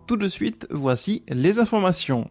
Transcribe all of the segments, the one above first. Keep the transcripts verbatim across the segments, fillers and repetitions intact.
Tout de suite, voici les informations.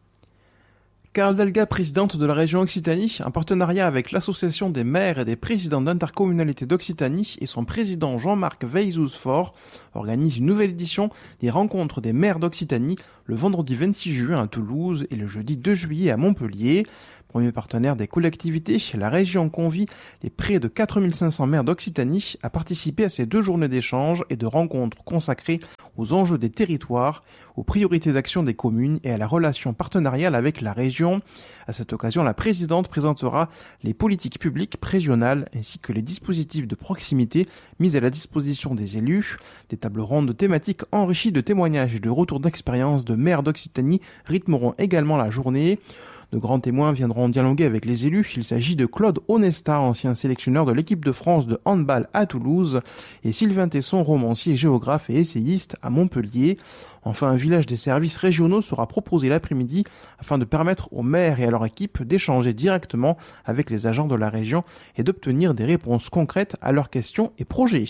Carole Delga, présidente de la région Occitanie, en partenariat avec l'Association des maires et des présidents d'intercommunalités d'Occitanie et son président Jean-Marc Veizouz-Fort, organise une nouvelle édition des rencontres des maires d'Occitanie le vendredi vingt-six juin à Toulouse et le jeudi deux juillet à Montpellier. Premier partenaire des collectivités, la région convie les près de quatre mille cinq cents maires d'Occitanie à participer à ces deux journées d'échanges et de rencontres consacrées aux enjeux des territoires, aux priorités d'action des communes et à la relation partenariale avec la région. À cette occasion, la présidente présentera les politiques publiques régionales ainsi que les dispositifs de proximité mis à la disposition des élus. Des tables rondes thématiques enrichies de témoignages et de retours d'expérience de maires d'Occitanie rythmeront également la journée. De grands témoins viendront dialoguer avec les élus. Il s'agit de Claude Onesta, ancien sélectionneur de l'équipe de France de handball à Toulouse, et Sylvain Tesson, romancier, géographe et essayiste à Montpellier. Enfin, un village des services régionaux sera proposé l'après-midi afin de permettre aux maires et à leur équipe d'échanger directement avec les agents de la région et d'obtenir des réponses concrètes à leurs questions et projets.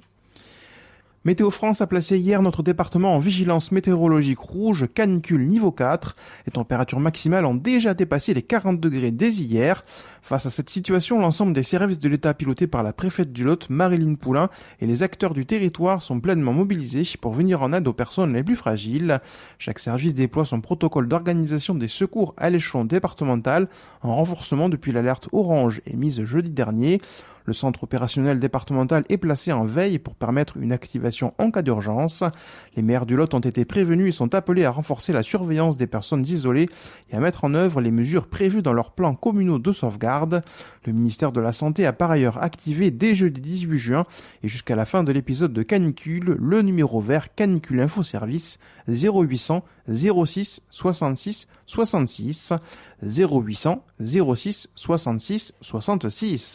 Météo France a placé hier notre département en vigilance météorologique rouge, canicule niveau quatre. Les températures maximales ont déjà dépassé les quarante degrés dès hier. Face à cette situation, l'ensemble des services de l'État pilotés par la préfète du Lot, Maryline Poulain, et les acteurs du territoire sont pleinement mobilisés pour venir en aide aux personnes les plus fragiles. Chaque service déploie son protocole d'organisation des secours à l'échelon départemental, en renforcement depuis l'alerte orange émise jeudi dernier. Le centre opérationnel départemental est placé en veille pour permettre une activation en cas d'urgence. Les maires du Lot ont été prévenus et sont appelés à renforcer la surveillance des personnes isolées et à mettre en œuvre les mesures prévues dans leurs plans communaux de sauvegarde. Le ministère de la Santé a par ailleurs activé dès jeudi dix-huit juin et jusqu'à la fin de l'épisode de canicule le numéro vert Canicule Info Service zéro huit cents zéro six soixante-six soixante-six zéro huit cents zéro six soixante-six soixante-six.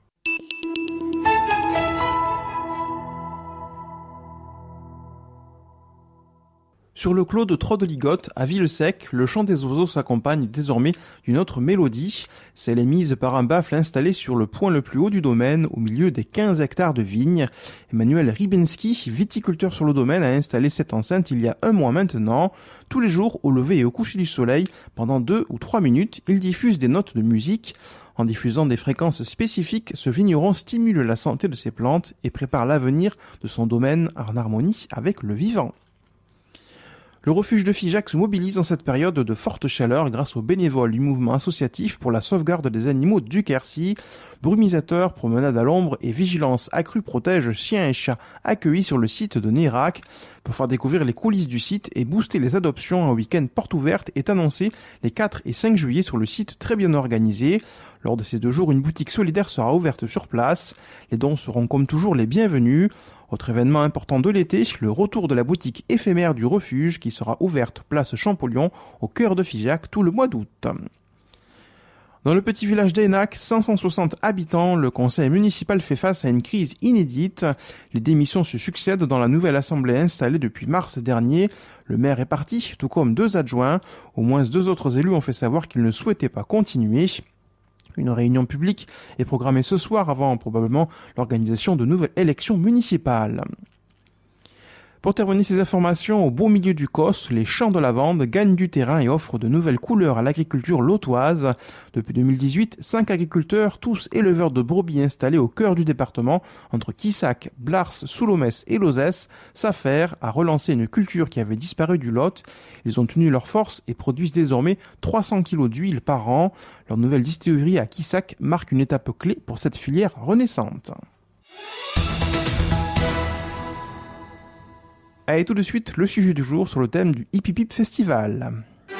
Sur le clos de Trodeligotte, à Villesec, le chant des oiseaux s'accompagne désormais d'une autre mélodie. Celle émise par un baffle installé sur le point le plus haut du domaine, au milieu des quinze hectares de vignes. Emmanuel Ribinski, viticulteur sur le domaine, a installé cette enceinte il y a un mois maintenant. Tous les jours, au lever et au coucher du soleil, pendant deux ou trois minutes, il diffuse des notes de musique. En diffusant des fréquences spécifiques, ce vigneron stimule la santé de ses plantes et prépare l'avenir de son domaine en harmonie avec le vivant. Le refuge de Figeac se mobilise en cette période de forte chaleur grâce aux bénévoles du mouvement associatif pour la sauvegarde des animaux du Quercy. Brumisateurs, promenade à l'ombre et vigilance accrue protègent chiens et chats accueillis sur le site de Nérac. Pour faire découvrir les coulisses du site et booster les adoptions, un week-end porte ouverte est annoncé les quatre et cinq juillet sur le site très bien organisé. Lors de ces deux jours, une boutique solidaire sera ouverte sur place. Les dons seront comme toujours les bienvenus. Autre événement important de l'été, le retour de la boutique éphémère du refuge qui sera ouverte place Champollion au cœur de Figeac tout le mois d'août. Dans le petit village d'Eynac, cinq cent soixante habitants, le conseil municipal fait face à une crise inédite. Les démissions se succèdent dans la nouvelle assemblée installée depuis mars dernier. Le maire est parti, tout comme deux adjoints. Au moins deux autres élus ont fait savoir qu'ils ne souhaitaient pas continuer. Une réunion publique est programmée ce soir avant probablement l'organisation de nouvelles élections municipales. Pour terminer ces informations, au beau milieu du Causse, les champs de lavande gagnent du terrain et offrent de nouvelles couleurs à l'agriculture lotoise. Depuis deux mille dix-huit, cinq agriculteurs, tous éleveurs de brebis installés au cœur du département, entre Quissac, Blars, Soulomès et Lozès, s'affairent à relancer une culture qui avait disparu du Lot. Ils ont tenu leur force et produisent désormais trois cents kilos d'huile par an. Leur nouvelle distillerie à Quissac marque une étape clé pour cette filière renaissante. Allez, tout de suite, le sujet du jour sur le thème du Hippie Pip Festival.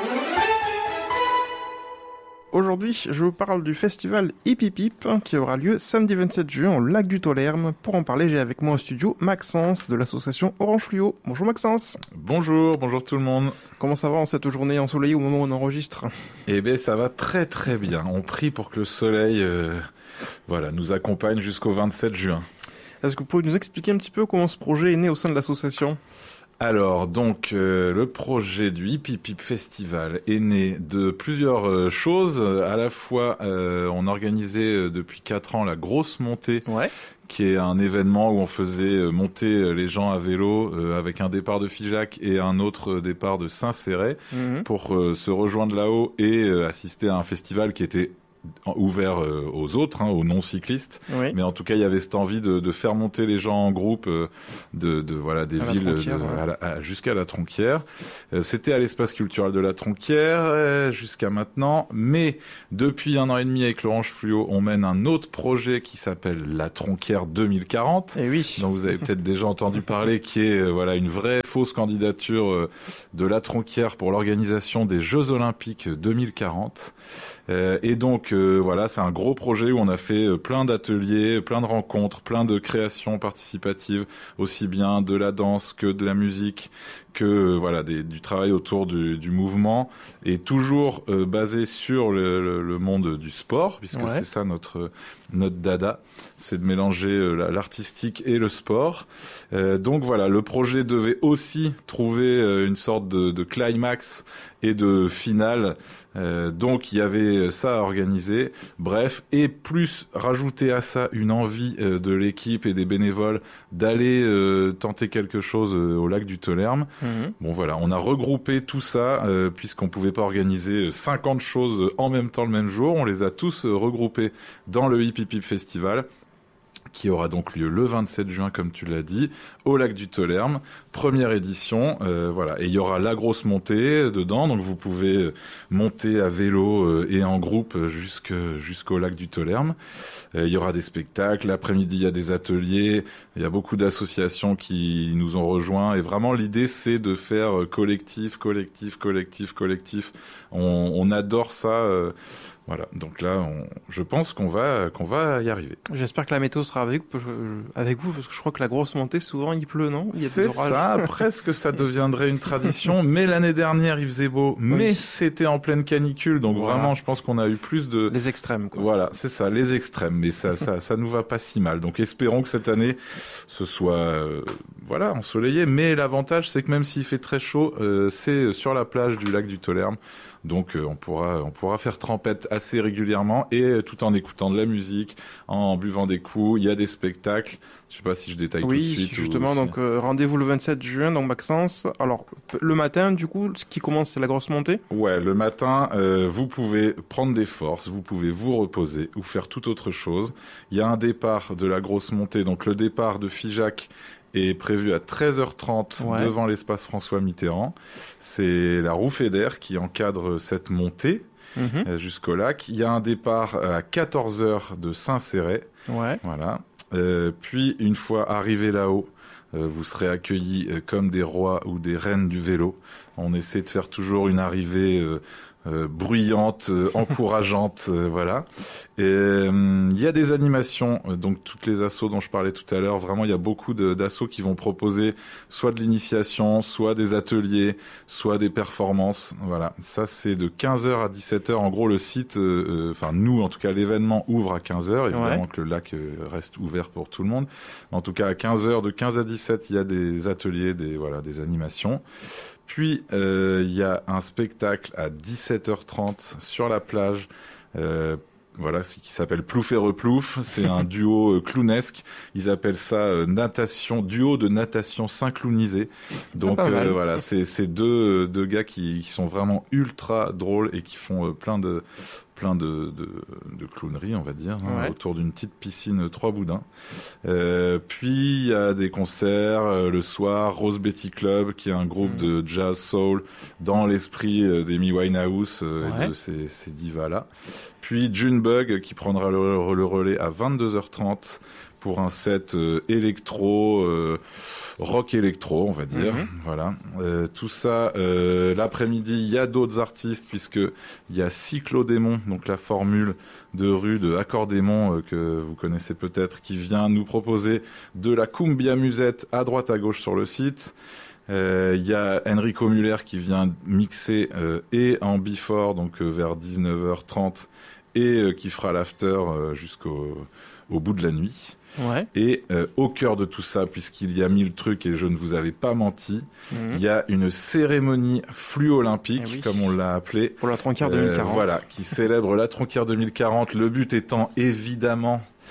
Aujourd'hui, je vous parle du festival Hippie Pip qui aura lieu samedi vingt-sept juin au lac du Tolherme. Pour en parler, j'ai avec moi au studio Maxence de l'association Orange Fluo. Bonjour Maxence. Bonjour, bonjour tout le monde. Comment ça va en cette journée ensoleillée au moment où on enregistre ? Eh bien, ça va très très bien. On prie pour que le soleil euh, voilà, nous accompagne jusqu'au vingt-sept juin. Est-ce que vous pouvez nous expliquer un petit peu comment ce projet est né au sein de l'association ? Alors, donc, euh, le projet du Hippie Pip Festival est né de plusieurs euh, choses. À la fois, euh, on organisait euh, depuis quatre ans la grosse montée ouais. qui est un événement où on faisait monter les gens à vélo euh, avec un départ de Figeac et un autre départ de Saint-Céré mmh. pour euh, se rejoindre là-haut et euh, assister à un festival qui était ouvert euh, aux autres, hein, aux non-cyclistes. Oui. Mais en tout cas, il y avait cette envie de, de faire monter les gens en groupe euh, de, de voilà des à villes de, ouais. à la, à, jusqu'à la Tronquière. Euh, c'était à l'espace culturel de la Tronquière euh, jusqu'à maintenant. Mais depuis un an et demi avec l'Orange Fluo, on mène un autre projet qui s'appelle la Tronquière deux mille quarante. Et oui. dont vous avez peut-être déjà entendu parler, qui est euh, voilà une vraie fausse candidature euh, de la Tronquière pour l'organisation des Jeux Olympiques deux mille quarante. Euh, et donc euh, voilà, c'est un gros projet où on a fait euh, plein d'ateliers, plein de rencontres, plein de créations participatives, aussi bien de la danse que de la musique, que euh, voilà des, du travail autour du, du mouvement, et toujours euh, basé sur le, le, le monde du sport, puisque ouais. c'est ça notre notre dada, c'est de mélanger euh, l'artistique et le sport. Euh, donc voilà, le projet devait aussi trouver euh, une sorte de, de climax et de finale. Euh, donc il y avait ça à organiser, bref, et plus rajouter à ça une envie euh, de l'équipe et des bénévoles d'aller euh, tenter quelque chose euh, au lac du Tolherme. Mmh. Bon voilà, on a regroupé tout ça euh, puisqu'on pouvait pas organiser cinquante choses en même temps le même jour, on les a tous euh, regroupés dans le Hip Hip Hip Festival, qui aura donc lieu le vingt-sept juin, comme tu l'as dit, au lac du Tolherme, première édition, euh, voilà. Et il y aura la grosse montée dedans, donc vous pouvez monter à vélo euh, et en groupe jusque, jusqu'au lac du Tolherme. Euh, il y aura des spectacles, l'après-midi il y a des ateliers, il y a beaucoup d'associations qui nous ont rejoints, et vraiment l'idée c'est de faire collectif, collectif, collectif, collectif. On, on adore ça. Euh, Voilà, donc là, on, je pense qu'on va qu'on va y arriver. J'espère que la météo sera avec, avec vous, parce que je crois que la grosse montée, souvent, il pleut, non? Il y a C'est ça, presque ça deviendrait une tradition, mais l'année dernière, il faisait beau, mais oui. c'était en pleine canicule, donc voilà. Vraiment, je pense qu'on a eu plus de... Les extrêmes, quoi. Voilà, c'est ça, les extrêmes, mais ça, ça, ça nous va pas si mal. Donc espérons que cette année, ce soit, euh, voilà, ensoleillé, mais l'avantage, c'est que même s'il fait très chaud, euh, c'est sur la plage du lac du Tolherme. Donc euh, on pourra on pourra faire trempette assez régulièrement, et euh, tout en écoutant de la musique, en buvant des coups. Il y a des spectacles. Je sais pas si je détaille oui, tout de suite. Oui, justement. Donc euh, rendez-vous le vingt-sept juin, donc Maxence. Alors le matin, du coup, ce qui commence, c'est la grosse montée. Ouais, le matin, euh, vous pouvez prendre des forces, vous pouvez vous reposer ou faire toute autre chose. Il y a un départ de la grosse montée, donc le départ de Figeac est prévu à treize heures trente ouais. devant l'espace François Mitterrand. C'est la roue Fédère qui encadre cette montée mmh. euh, jusqu'au lac. Il y a un départ à quatorze heures de Saint-Céré. Ouais. Voilà. Euh, puis, une fois arrivé là-haut, euh, vous serez accueillis euh, comme des rois ou des reines du vélo. On essaie de faire toujours une arrivée... Euh, Euh, bruyante, euh, encourageante, euh, voilà. Et il euh, y a des animations, euh, donc toutes les assos dont je parlais tout à l'heure, vraiment il y a beaucoup de, d'assos qui vont proposer soit de l'initiation, soit des ateliers, soit des performances, voilà. Ça c'est de quinze heures à dix-sept heures, en gros le site, enfin euh, nous en tout cas l'événement ouvre à quinze heures, évidemment ouais. que le lac euh, reste ouvert pour tout le monde, mais en tout cas à quinze heures, de quinze à dix-sept, il y a des ateliers, des voilà, des animations. Puis, il euh, y a un spectacle à dix-sept heures trente sur la plage, euh, voilà, qui s'appelle Plouf et Replouf. C'est un duo euh, clownesque. Ils appellent ça euh, natation, duo de natation synchronisée. Donc, euh, voilà, c'est, c'est deux, deux gars qui, qui sont vraiment ultra drôles et qui font euh, plein de... plein de, de, de clownerie, on va dire, hein, ouais. autour d'une petite piscine trois boudins. Euh, puis, il y a des concerts euh, le soir, Rose Betty Club, qui est un groupe mmh. de jazz soul dans l'esprit euh, d'Amy Winehouse euh, ouais. et de ces, ces divas-là. Puis, Junebug, qui prendra le, le relais à vingt-deux heures trente pour un set euh, électro... Euh, rock électro, on va dire. Mm-hmm. Voilà. Euh, tout ça, euh, l'après-midi, il y a d'autres artistes, puisque il y a Cyclodémon, donc la formule de rue de Accordémon, euh, que vous connaissez peut-être, qui vient nous proposer de la cumbia musette à droite à gauche sur le site. Il euh, y a Enrico Muller qui vient mixer euh, et en before, donc euh, vers dix-neuf heures trente, et euh, qui fera l'after euh, jusqu'au au bout de la nuit. Ouais. Et euh, au cœur de tout ça, puisqu'il y a mille trucs et je ne vous avais pas menti, mmh. il y a une cérémonie fluo-olympique, eh oui. comme on l'a appelé. Pour la Tronquière deux mille quarante. Euh, voilà, qui célèbre la Tronquière deux mille quarante. Le but étant évidemment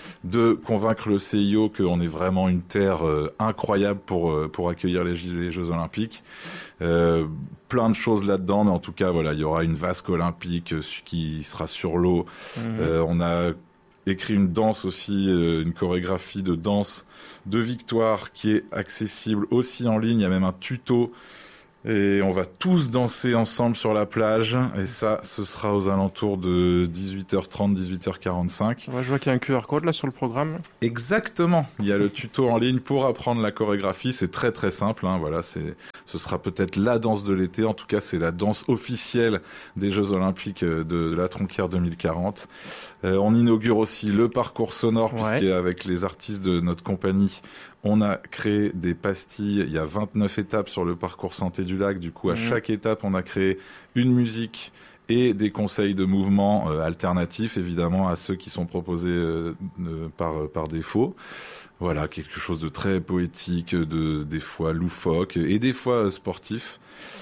de convaincre le C I O qu'on est vraiment une terre euh, incroyable pour euh, pour accueillir les, les Jeux Olympiques. Euh, plein de choses là-dedans, mais en tout cas, voilà, il y aura une vasque olympique euh, qui sera sur l'eau. Mmh. Euh, on a écrit une danse aussi, euh, une chorégraphie de danse de victoire qui est accessible aussi en ligne. Il y a même un tuto. Et on va tous danser ensemble sur la plage. Et ça, ce sera aux alentours de dix-huit heures trente, dix-huit heures quarante-cinq. Ouais, je vois qu'il y a un Q R code là sur le programme. Exactement. Il y a le tuto en ligne pour apprendre la chorégraphie. C'est très très simple. Hein. Voilà, c'est, ce sera peut-être la danse de l'été. En tout cas, c'est la danse officielle des Jeux Olympiques de, de la Tronquerre deux mille quarante. Euh, on inaugure aussi le parcours sonore, ouais. puisqu'avec les artistes de notre compagnie, on a créé des pastilles. Il y a vingt-neuf étapes sur le parcours Santé du Lac. Du coup, à mmh. chaque étape, on a créé une musique et des conseils de mouvement euh, alternatifs, évidemment, à ceux qui sont proposés euh, euh, par, par défaut. Voilà, quelque chose de très poétique, de, des fois loufoque et des fois euh, sportif.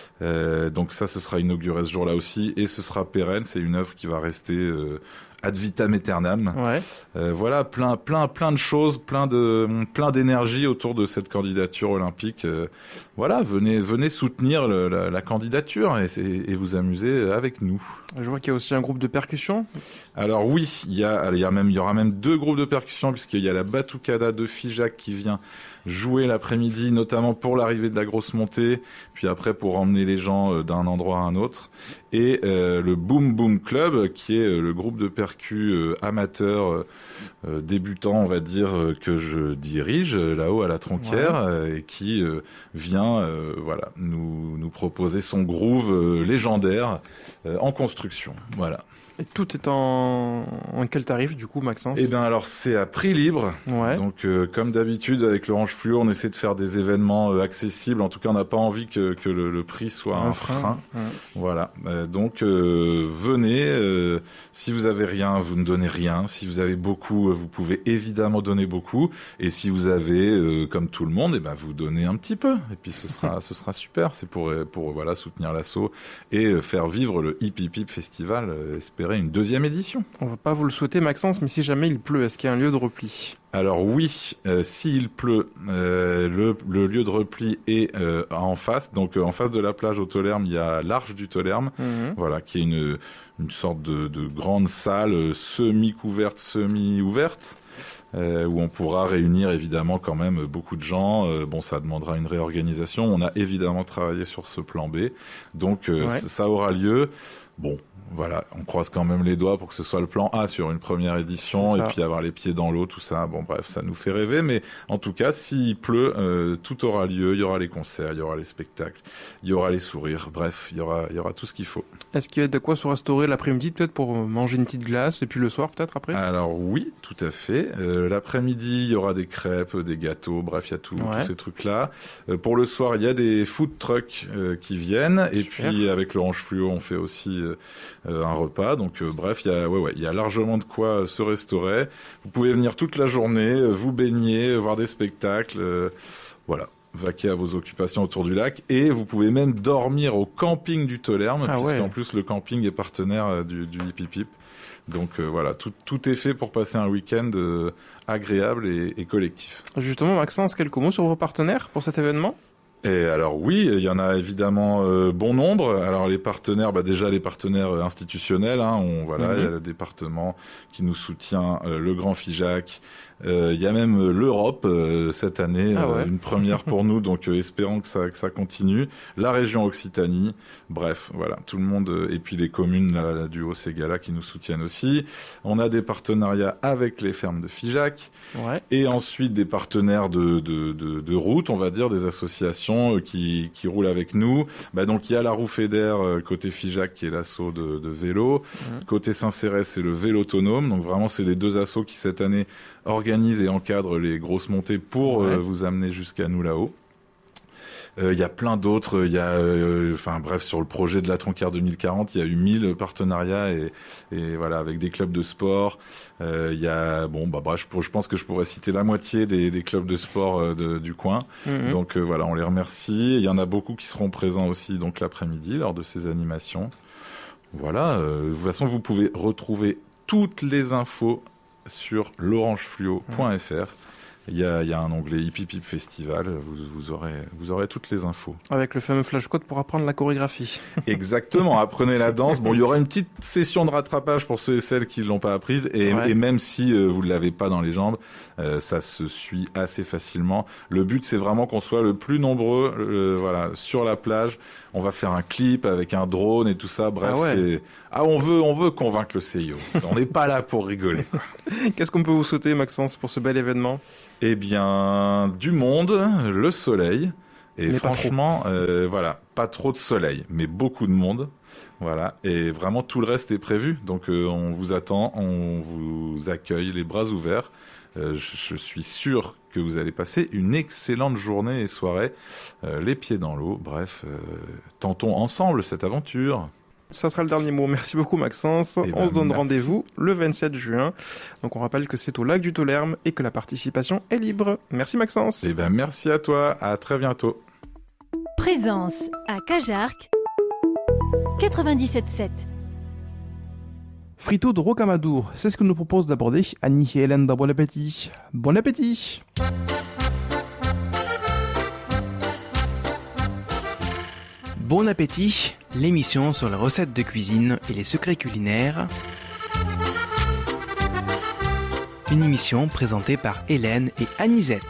Euh, donc ça, ce sera inauguré ce jour-là aussi et ce sera pérenne. C'est une œuvre qui va rester... Euh, ad vitam aeternam. Ouais. Euh, voilà, plein, plein, plein de choses, plein de, plein d'énergie autour de cette candidature olympique. Euh, voilà, venez, venez soutenir le, la, la candidature et, et vous amuser avec nous. Je vois qu'il y a aussi un groupe de percussion. Alors oui, il y a, il y a même, il y aura même deux groupes de percussion puisqu'il y a la Batucada de Figeac qui vient jouer l'après-midi, notamment pour l'arrivée de la grosse montée, puis après pour emmener les gens d'un endroit à un autre. Et euh, le Boom Boom Club, qui est le groupe de percus euh, amateurs, euh, débutants, on va dire, euh, que je dirige euh, là-haut à la Tronquerre, ouais. euh, et qui euh, vient, euh, voilà, nous nous proposer son groove euh, légendaire euh, en construction. Voilà. Et tout est en... en quel tarif, du coup, Maxence ? Eh bien, alors, c'est à prix libre. Ouais. Donc, euh, comme d'habitude, avec l'Orange Fluo, on essaie de faire des événements euh, accessibles. En tout cas, on n'a pas envie que, que le, le prix soit un, un frein. frein. Ouais. Voilà. Euh, donc, euh, venez. Euh, si vous avez rien, vous ne donnez rien. Si vous avez beaucoup, vous pouvez évidemment donner beaucoup. Et si vous avez, euh, comme tout le monde, eh ben, vous donnez un petit peu. Et puis, ce sera, ce sera super. C'est pour, pour voilà, soutenir l'assaut et faire vivre le Hip Hip Hip Festival. Euh, espérer une deuxième édition. On ne va pas vous le souhaiter, Maxence, mais si jamais il pleut, est-ce qu'il y a un lieu de repli ? Alors oui, euh, s'il pleut, euh, le, le lieu de repli est euh, en face. Donc euh, en face de la plage au Tolerme, il y a l'Arche du Tolerme, mmh. voilà, qui est une, une sorte de, de grande salle semi-couverte, semi-ouverte. Euh, où on pourra réunir évidemment quand même beaucoup de gens. Euh, bon, ça demandera une réorganisation. On a évidemment travaillé sur ce plan B. Donc euh, ouais. ça aura lieu. Bon, voilà, on croise quand même les doigts pour que ce soit le plan A sur une première édition et puis avoir les pieds dans l'eau, tout ça. Bon, bref, ça nous fait rêver, mais en tout cas, s'il pleut, euh, tout aura lieu. Il y aura les concerts, il y aura les spectacles, il y aura les sourires. Bref, il y aura, il y aura tout ce qu'il faut. Est-ce qu'il y a de quoi se restaurer l'après-midi, peut-être pour manger une petite glace et puis le soir, peut-être après ? Alors oui, tout à fait. Euh, l'après-midi, il y aura des crêpes, des gâteaux, bref, il y a tout, ouais. tous ces trucs-là. Euh, pour le soir, il y a des food trucks euh, qui viennent. Super. Et puis, avec l'Orange Fluo, on fait aussi euh, un repas. Donc, euh, bref, il y a, ouais, ouais, il y a largement de quoi se restaurer. Vous pouvez venir toute la journée, euh, vous baigner, voir des spectacles. Euh, voilà. Vaquer à vos occupations autour du lac. Et vous pouvez même dormir au camping du Tolerme, ah, puisqu'en ouais. plus, le camping est partenaire euh, du, du Hip Hip Hip. Donc euh, voilà, tout, tout est fait pour passer un week-end euh, agréable et, et collectif. Justement, Maxence, quelques mots sur vos partenaires pour cet événement ? Et alors oui, il y en a évidemment euh, bon nombre. Alors les partenaires, bah déjà les partenaires institutionnels, hein, on voilà, il mm-hmm. y a le département qui nous soutient, euh, le Grand Figeac. Euh, il y a même euh, l'Europe euh, cette année, ah ouais. euh, une première pour nous, donc euh, espérons que ça que ça continue. La région Occitanie, bref, voilà, tout le monde euh, et puis les communes là, là, du Haut-Ségala qui nous soutiennent aussi. On a des partenariats avec les fermes de Figeac ouais. et ensuite des partenaires de de de, de route, on va dire, des associations euh, qui qui roulent avec nous. Bah donc il y a la Roue Fédère euh, côté Figeac qui est l'asso de de vélo, mmh. côté Saint-Cérès c'est le vélo autonome. Donc vraiment c'est les deux assos qui cette année organise et encadre les grosses montées pour ouais. euh, vous amener jusqu'à nous là-haut. Il euh, y a plein d'autres, il y a, enfin euh, bref, sur le projet de la Tronquerre deux mille quarante, il y a eu mille partenariats et, et voilà, avec des clubs de sport. Il euh, y a, bon, bah bref, je, je pense que je pourrais citer la moitié des, des clubs de sport euh, de, du coin. Mm-hmm. Donc euh, voilà, on les remercie. Il y en a beaucoup qui seront présents aussi donc l'après-midi lors de ces animations. Voilà, euh, de toute façon, vous pouvez retrouver toutes les infos sur l'orangefluo point f r. Il y a, il y a un onglet Hip Hip Hip Festival, vous, vous, aurez, vous aurez toutes les infos. Avec le fameux flashcode pour apprendre la chorégraphie. Exactement, apprenez la danse. Bon, il y aura une petite session de rattrapage pour ceux et celles qui ne l'ont pas apprise. Et, ouais. et même si euh, vous ne l'avez pas dans les jambes, euh, ça se suit assez facilement. Le but, c'est vraiment qu'on soit le plus nombreux euh, voilà, sur la plage. On va faire un clip avec un drone et tout ça. Bref, ah ouais. c'est... Ah, on veut, on veut convaincre le C I O. On n'est pas là pour rigoler. Qu'est-ce qu'on peut vous souhaiter, Maxence, pour ce bel événement ? Eh bien, du monde, le soleil. Et mais franchement, pas euh, voilà, pas trop de soleil, mais beaucoup de monde. Voilà. Et vraiment, tout le reste est prévu. Donc, euh, on vous attend, on vous accueille les bras ouverts. Euh, je, je suis sûr que vous allez passer une excellente journée et soirée, euh, les pieds dans l'eau. Bref, euh, tentons ensemble cette aventure. Ça sera le dernier mot. Merci beaucoup, Maxence. Eh ben, on se donne merci. rendez-vous le vingt-sept juin. Donc, on rappelle que c'est au lac du Tholerme et que la participation est libre. Merci, Maxence. Eh ben, merci à toi. À très bientôt. Présence à Cajarc quatre-vingt-dix-sept sept. Frito de rocamadour, c'est ce que nous propose d'aborder Annie et Hélène. Bon appétit. Bon appétit. Bon appétit, l'émission sur les recettes de cuisine et les secrets culinaires. Une émission présentée par Hélène et Anisette.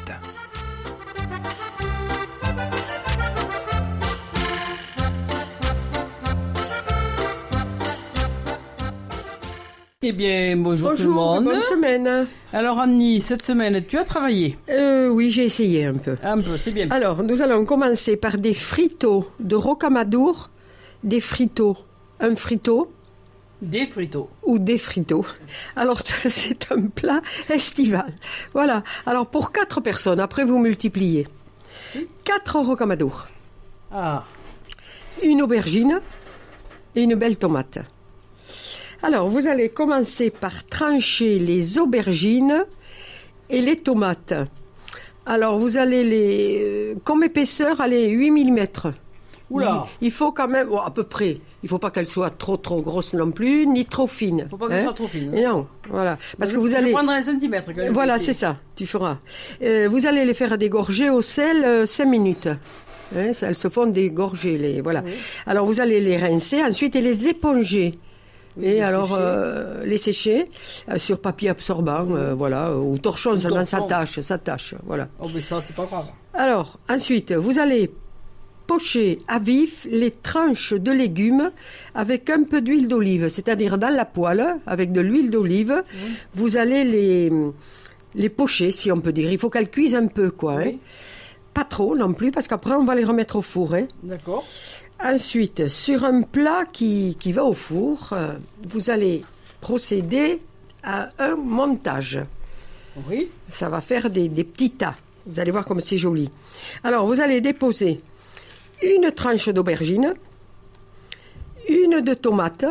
Eh bien, bonjour, bonjour tout le monde. Bonne semaine. Alors Annie, cette semaine, tu as travaillé ? euh, Oui, j'ai essayé un peu. Un peu, c'est bien. Alors, nous allons commencer par des fritos de rocamadour. Des fritos. Un frito. Des fritos. Ou des fritos. Alors, c'est un plat estival. Voilà. Alors, pour quatre personnes, après vous multipliez. Quatre rocamadours. Ah. Une aubergine et une belle tomate. Alors, vous allez commencer par trancher les aubergines et les tomates. Alors, vous allez les... Comme épaisseur, allez, huit millimètres. Oula. Il, il faut quand même... Bon, à peu près. Il ne faut pas qu'elle soit trop, trop grosse non plus, ni trop fine. Il ne faut pas qu'elle hein soit trop fine. Et non, voilà. Parce je, que vous je allez... prendrai un centimètre. Voilà, c'est ça. Tu feras. Euh, vous allez les faire dégorger au sel euh, cinq minutes. Hein, elles se font dégorger. Les... Voilà. Oui. Alors, vous allez les rincer ensuite et les éponger. Oui, et les alors euh, les sécher euh, sur papier absorbant, euh, voilà, ou torchon ou seulement ça tâche, ça tâche, voilà. Oh mais ça c'est pas grave. Alors ensuite vous allez pocher à vif les tranches de légumes avec un peu d'huile d'olive, c'est-à-dire dans la poêle avec de l'huile d'olive, mmh. vous allez les les pocher si on peut dire. Il faut qu'elles cuisent un peu quoi, oui. hein. Pas trop non plus parce qu'après on va les remettre au four. Hein. D'accord. Ensuite, sur un plat qui, qui va au four, euh, vous allez procéder à un montage. Oui. Ça va faire des, des petits tas. Vous allez voir comme c'est joli. Alors, vous allez déposer une tranche d'aubergine, une de tomate,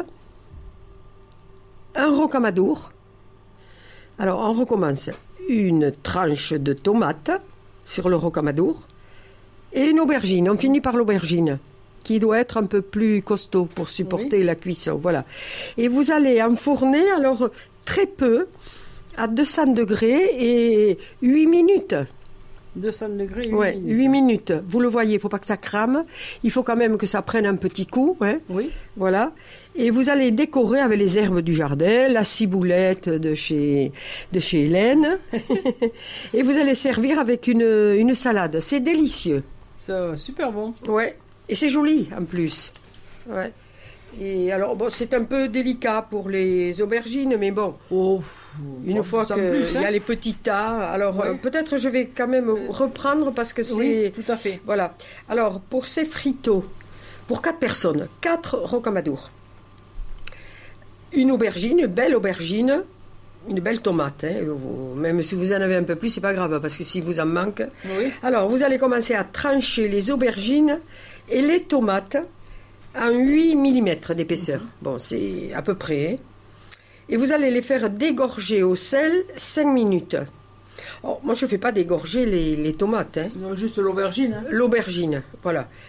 un rocamadour. Alors, on recommence. Une tranche de tomate sur le rocamadour et une aubergine. On finit par l'aubergine, qui doit être un peu plus costaud pour supporter oui. la cuisson, voilà. Et vous allez enfourner, alors, très peu, à deux cents degrés et huit minutes. deux cents degrés, huit ouais, minutes. huit minutes. Vous le voyez, il ne faut pas que ça crame. Il faut quand même que ça prenne un petit coup. Hein. Oui. Voilà. Et vous allez décorer avec les herbes du jardin, la ciboulette de chez, de chez Hélène. Et vous allez servir avec une, une salade. C'est délicieux. C'est super bon. Ouais. Et c'est joli, en plus. Ouais. Et alors, bon, c'est un peu délicat pour les aubergines, mais bon, oh, une bon, fois qu'il hein. y a les petits tas, alors ouais. euh, peut-être je vais quand même reprendre parce que c'est... Oui, tout à fait. Voilà. Alors, pour ces fritos, pour quatre personnes, quatre rocamadours, une aubergine, une belle aubergine, une belle tomate, hein. Vous, même si vous en avez un peu plus, c'est pas grave, parce que si vous en manque... Oui. Alors, vous allez commencer à trancher les aubergines et les tomates en huit millimètres d'épaisseur. Bon, c'est à peu près. Hein. Et vous allez les faire dégorger au sel cinq minutes. Oh, moi, je ne fais pas dégorger les, les tomates. Hein. Non, juste l'aubergine. Hein. L'aubergine, voilà.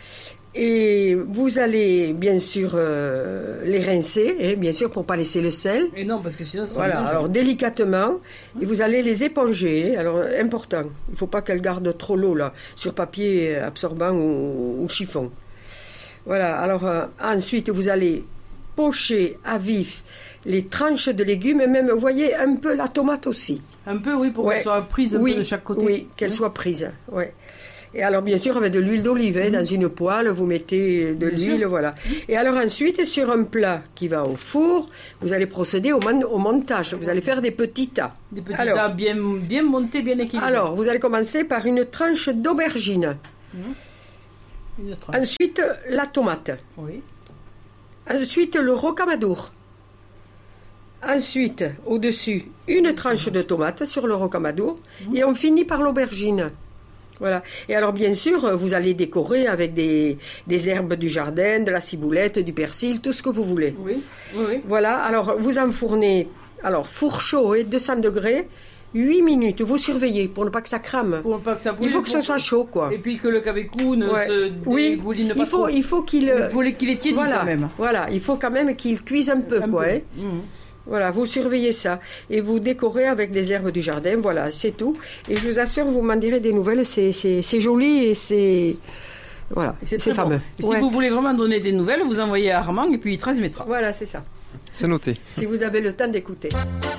Et vous allez bien sûr euh, les rincer, hein, bien sûr pour pas laisser le sel. Et non, parce que sinon ça Voilà, mange. alors délicatement, et vous allez les éponger. Alors important, il faut pas qu'elles gardent trop l'eau là, sur papier absorbant ou, ou chiffon. Voilà, alors euh, ensuite vous allez pocher à vif les tranches de légumes, et même, vous voyez, un peu la tomate aussi. Un peu, oui, pour Ouais. qu'elle soit prise un oui, peu de chaque côté. Oui, qu'elle Hein. soit prise, ouais. Et alors, bien sûr, avec de l'huile d'olive, hein, dans une poêle, vous mettez de Bien l'huile, sûr. voilà. Et alors ensuite, sur un plat qui va au four, vous allez procéder au, mon- au montage. Vous allez faire des petits tas. Des petits Alors- tas bien, bien montés, bien équilibrés. Alors, vous allez commencer par une tranche d'aubergine. Une tranche. Ensuite, la tomate. Oui. Ensuite, le rocamadour. Ensuite, au-dessus, une tranche de tomate sur le rocamadour. Et on finit par l'aubergine. Voilà. Et alors, bien sûr, vous allez décorer avec des, des herbes du jardin, de la ciboulette, du persil, tout ce que vous voulez. Oui, oui, oui. Voilà. Alors, vous enfournez, alors, four chaud et deux cents degrés, huit minutes. Vous surveillez pour ne pas que ça crame. Pour pas que ça Il bouille. faut que ce pour- soit chaud, quoi. Et puis que le cabecou ne Ouais. se Oui, dégouline pas il faut, trop. il faut qu'il... Il faut qu'il est tiédi voilà, quand même. voilà, il faut quand même qu'il cuise un peu, Un quoi. peu. hein. Mhm. Voilà, vous surveillez ça. Et vous décorez avec des herbes du jardin, voilà, c'est tout. Et je vous assure, vous m'en direz des nouvelles, c'est, c'est, c'est joli et c'est... Voilà, Et c'est, très fameux. bon. Et Ouais. Si vous voulez vraiment donner des nouvelles, vous envoyez à Armand et puis il transmettra. Voilà, c'est ça. C'est noté. Si vous avez le temps d'écouter.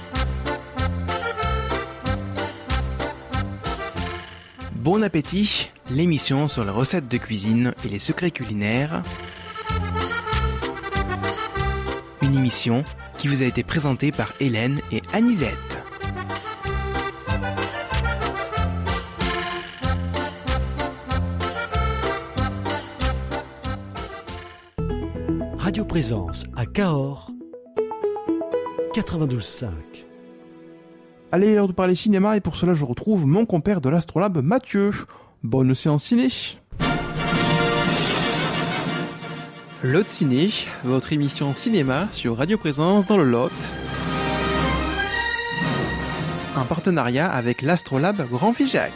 Bon appétit, l'émission sur les recettes de cuisine et les secrets culinaires. Une émission qui vous a été présentée par Hélène et Anisette. Radio Présence à Cahors, quatre-vingt-douze cinq. Allez, l'heure de parler cinéma, et pour cela je retrouve mon compère de l'Astrolabe, Mathieu. Bonne séance ciné. Lot Ciné, votre émission cinéma sur Radio Présence dans le Lot. Un partenariat avec l'Astrolabe Grand Figeac.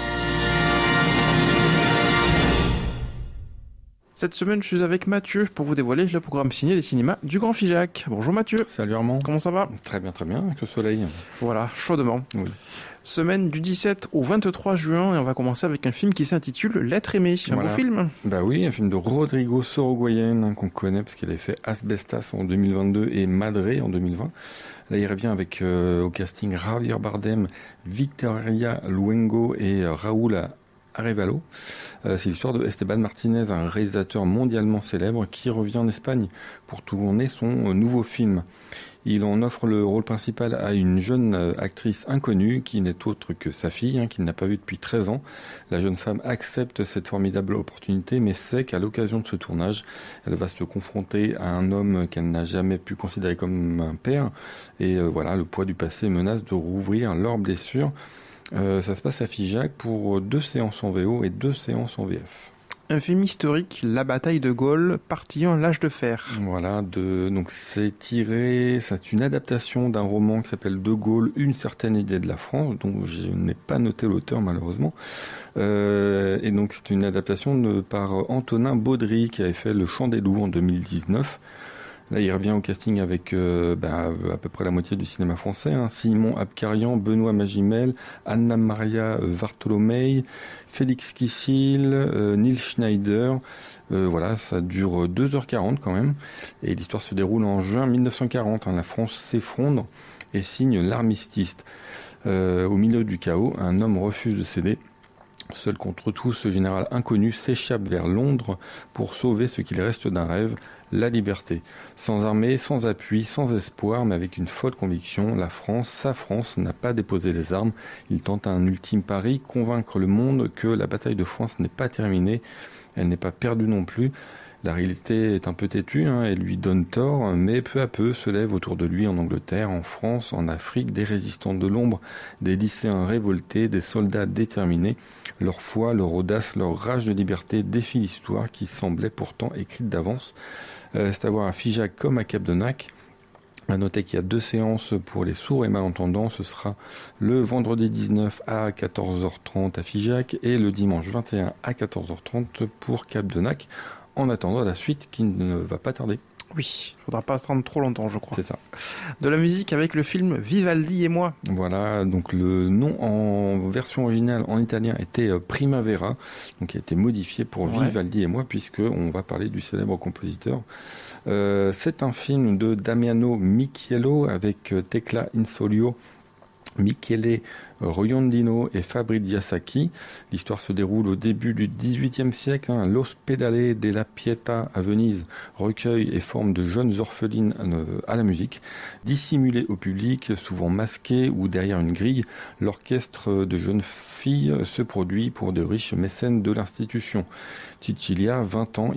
Cette semaine, je suis avec Mathieu pour vous dévoiler le programme ciné des cinémas du Grand Figeac. Bonjour Mathieu. Salut Armand. Comment ça va? Très bien, très bien, avec le soleil. Voilà, chaudement. Oui. Semaine du dix-sept au vingt-trois juin, et on va commencer avec un film qui s'intitule L'être aimé. Un Voilà. beau film. Bah oui, un film de Rodrigo Sorogoyen, hein, qu'on connaît parce qu'il avait fait Asbestas en deux mille vingt-deux et Madré en deux mille vingt. Là, il revient avec euh, au casting Javier Bardem, Victoria Luengo et euh, Raúl Arevalo. Euh, c'est l'histoire de Esteban Martinez, un réalisateur mondialement célèbre qui revient en Espagne pour tourner son euh, nouveau film. Il en offre le rôle principal à une jeune euh, actrice inconnue qui n'est autre que sa fille, hein, qu'il n'a pas vue depuis treize ans. La jeune femme accepte cette formidable opportunité, mais sait qu'à l'occasion de ce tournage, elle va se confronter à un homme qu'elle n'a jamais pu considérer comme un père. Et euh, voilà, le poids du passé menace de rouvrir leurs blessures. Euh, ça se passe à Figeac pour deux séances en V O et deux séances en V F. Un film historique, La bataille de Gaulle, partie un, l'âge de fer. Voilà, de, donc c'est tiré, c'est une adaptation d'un roman qui s'appelle De Gaulle, une certaine idée de la France, dont je n'ai pas noté l'auteur malheureusement. Euh, et donc c'est une adaptation de, par Antonin Baudry qui avait fait Le Chant des loups en deux mille dix-neuf. Là, il revient au casting avec euh, ben, à peu près la moitié du cinéma français. Hein. Simon Abkarian, Benoît Magimel, Anna Maria Vartolomei, Félix Kissil, euh, Neil Schneider. Euh, voilà, ça dure deux heures quarante quand même. Et l'histoire se déroule en juin mille neuf cent quarante. Hein. La France s'effondre et signe l'armistice. Euh, au milieu du chaos, un homme refuse de céder. Seul contre tous, ce général inconnu s'échappe vers Londres pour sauver ce qu'il reste d'un rêve, la liberté. Sans armée, sans appui, sans espoir, mais avec une folle conviction, la France, sa France, n'a pas déposé les armes. Il tente un ultime pari, convaincre le monde que la bataille de France n'est pas terminée, elle n'est pas perdue non plus. La réalité est un peu têtue, hein, elle lui donne tort, mais peu à peu se lèvent autour de lui en Angleterre, en France, en Afrique, des résistants de l'ombre, des lycéens révoltés, des soldats déterminés. Leur foi, leur audace, leur rage de liberté défient l'histoire qui semblait pourtant écrite d'avance. Euh, c'est à voir à Figeac comme à Capdenac. À noter qu'il y a deux séances pour les sourds et malentendants. Ce sera le vendredi dix-neuf à quatorze heures trente à Figeac et le dimanche vingt et un à quatorze heures trente pour Capdenac. en attendant la suite qui ne va pas tarder. Oui, faudra pas attendre trop longtemps, je crois. C'est ça. De la musique avec le film Vivaldi et moi. Voilà, donc le nom en version originale en italien était Primavera, donc il a été modifié pour Ouais. Vivaldi et moi, puisque on va parler du célèbre compositeur. Euh, c'est un film de Damiano Michiello avec Tecla Insolio, Michele Roiondino et Fabrizia Sacchi. L'histoire se déroule au début du dix-huitième siècle. Hein. L'Ospedale della Pietà à Venise recueille et forme de jeunes orphelines à la musique. Dissimulées au public, souvent masquées ou derrière une grille, l'orchestre de jeunes filles se produit pour de riches mécènes de l'institution. Cecilia, vingt ans,